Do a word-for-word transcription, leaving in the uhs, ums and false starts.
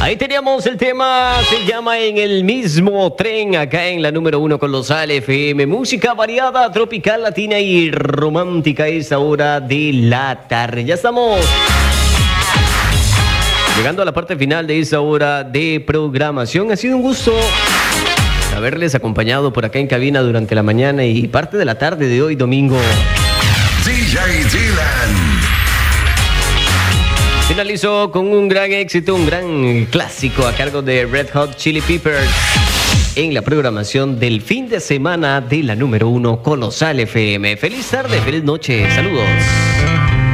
Ahí teníamos el tema, se llama En el mismo tren, acá en la número uno Colosal F M. Música variada, tropical, latina y romántica a esta hora de la tarde. Ya estamos llegando a la parte final de esta hora de programación. Ha sido un gusto haberles acompañado por acá en cabina durante la mañana y parte de la tarde de hoy, domingo. D J Dylan Finalizó con un gran éxito, un gran clásico a cargo de Red Hot Chili Peppers en la programación del fin de semana de la número uno Colosal F M. Feliz tarde, feliz noche, saludos.